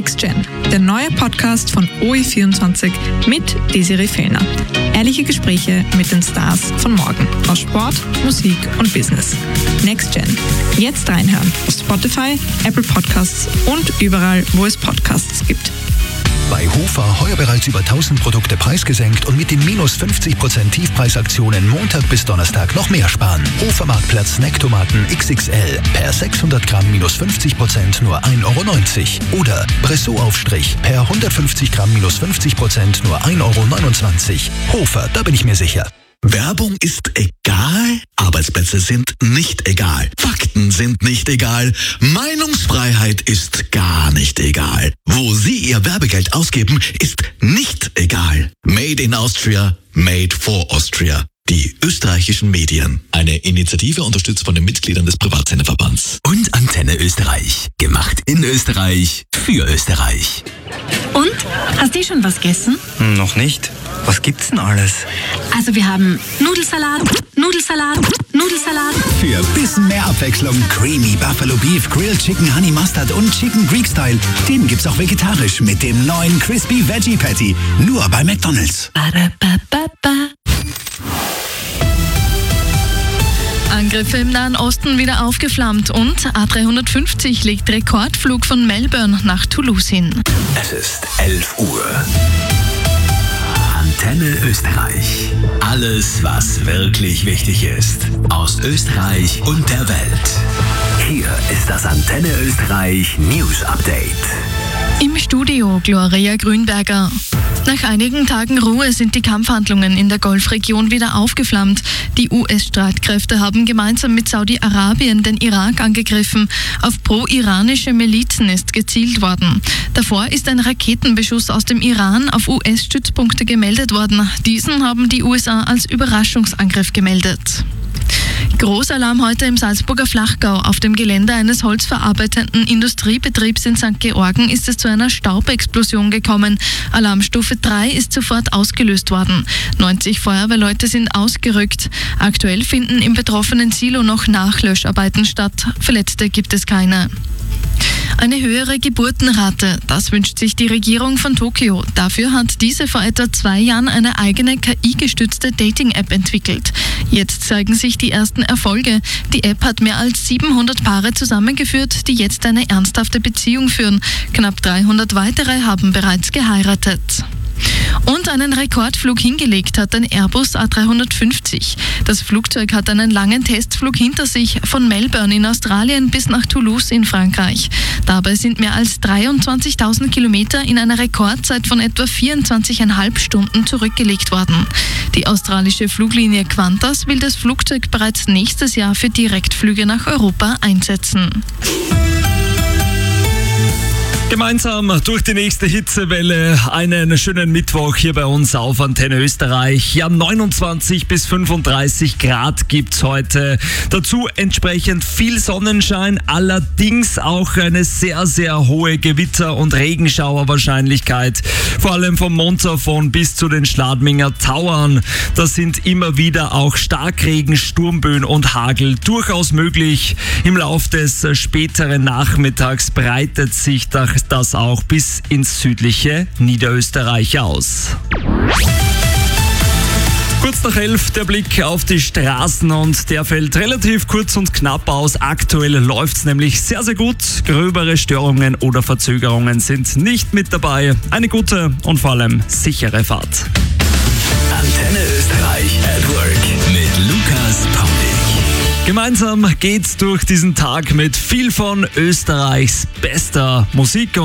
Next Gen, der neue Podcast von OE24 mit Desiree Fellner. Ehrliche Gespräche mit den Stars von morgen aus Sport, Musik und Business. Next Gen. Jetzt reinhören auf Spotify, Apple Podcasts und überall, wo es Podcasts gibt. Bei Hofer heuer bereits über 1000 Produkte preisgesenkt und mit den minus 50% Tiefpreisaktionen Montag bis Donnerstag noch mehr sparen. Hofer Marktplatz Snacktomaten XXL per 600 Gramm minus 50% nur 1,90 € oder Bressot-Aufstrich per 150 Gramm minus 50% nur 1,29 €. Hofer, da bin ich mir sicher. Werbung ist egal, Arbeitsplätze sind nicht egal, Fakten sind nicht egal, Meinungsfreiheit ist gar nicht egal. Wo Sie Ihr Werbegeld ausgeben, ist nicht egal. Made in Austria, made for Austria. Die österreichischen Medien. Eine Initiative unterstützt von den Mitgliedern des Privatsenderverbands. Und Antenne Österreich. Gemacht in Österreich, für Österreich. Und? Hast du schon was gegessen? Noch nicht. Was gibt's denn alles? Also wir haben Nudelsalat. Für ein bisschen mehr Abwechslung Creamy Buffalo Beef, Grilled Chicken Honey Mustard und Chicken Greek Style. Den gibt's auch vegetarisch mit dem neuen Crispy Veggie Patty. Nur bei McDonald's. Angriffe im Nahen Osten wieder aufgeflammt und A350 legt Rekordflug von Melbourne nach Toulouse hin. Es ist 11 Uhr. Antenne Österreich. Alles, was wirklich wichtig ist. Aus Österreich und der Welt. Hier ist das Antenne Österreich News Update. Im Studio Gloria Grünberger. Nach einigen Tagen Ruhe sind die Kampfhandlungen in der Golfregion wieder aufgeflammt. Die US-Streitkräfte haben gemeinsam mit Saudi-Arabien den Irak angegriffen. Auf pro-iranische Milizen ist gezielt worden. Davor ist ein Raketenbeschuss aus dem Iran auf US-Stützpunkte gemeldet worden. Diesen haben die USA als Überraschungsangriff gemeldet. Großalarm heute im Salzburger Flachgau. Auf dem Gelände eines holzverarbeitenden Industriebetriebs in St. Georgen ist es zu einer Staubexplosion gekommen. Alarmstufe 3 ist sofort ausgelöst worden. 90 Feuerwehrleute sind ausgerückt. Aktuell finden im betroffenen Silo noch Nachlöscharbeiten statt. Verletzte gibt es keine. Eine höhere Geburtenrate, das wünscht sich die Regierung von Tokio. Dafür hat diese vor etwa 2 Jahren eine eigene KI-gestützte Dating-App entwickelt. Jetzt zeigen sich die ersten Erfolge. Die App hat mehr als 700 Paare zusammengeführt, die jetzt eine ernsthafte Beziehung führen. Knapp 300 weitere haben bereits geheiratet. Und einen Rekordflug hingelegt hat ein Airbus A350. Das Flugzeug hat einen langen Testflug hinter sich von Melbourne in Australien bis nach Toulouse in Frankreich. Dabei sind mehr als 23.000 Kilometer in einer Rekordzeit von etwa 24,5 Stunden zurückgelegt worden. Die australische Fluglinie Qantas will das Flugzeug bereits nächstes Jahr für Direktflüge nach Europa einsetzen. Gemeinsam durch die nächste Hitzewelle einen schönen Mittwoch hier bei uns auf Antenne Österreich. Ja, 29 bis 35 Grad gibt's heute. Dazu entsprechend viel Sonnenschein, allerdings auch eine sehr, sehr hohe Gewitter- und Regenschauerwahrscheinlichkeit. Vor allem vom Montafon bis zu den Schladminger Tauern. Da sind immer wieder auch Starkregen, Sturmböen und Hagel durchaus möglich. Im Lauf des späteren Nachmittags breitet sich das auch bis ins südliche Niederösterreich aus. Kurz nach 11 der Blick auf die Straßen und der fällt relativ kurz und knapp aus. Aktuell läuft's nämlich sehr, sehr gut. Gröbere Störungen oder Verzögerungen sind nicht mit dabei. Eine gute und vor allem sichere Fahrt. Antenne Österreich at Work mit Lukas Paulik. Gemeinsam geht's durch diesen Tag mit viel von Österreichs bester Musik.